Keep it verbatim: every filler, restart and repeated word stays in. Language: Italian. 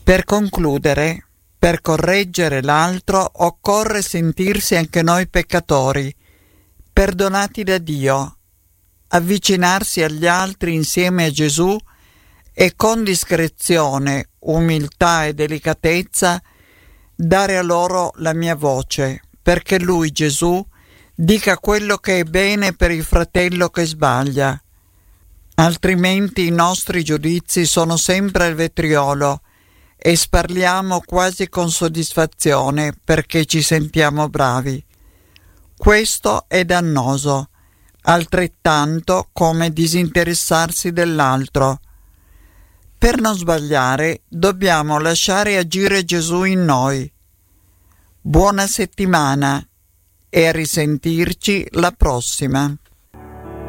Per concludere, per correggere l'altro occorre sentirsi anche noi peccatori, perdonati da Dio, avvicinarsi agli altri insieme a Gesù e con discrezione, umiltà e delicatezza dare a loro la mia voce, perché Lui, Gesù, dica quello che è bene per il fratello che sbaglia. Altrimenti i nostri giudizi sono sempre al vetriolo e sparliamo quasi con soddisfazione perché ci sentiamo bravi. Questo è dannoso, altrettanto come disinteressarsi dell'altro. Per non sbagliare dobbiamo lasciare agire Gesù in noi. Buona settimana e a risentirci la prossima.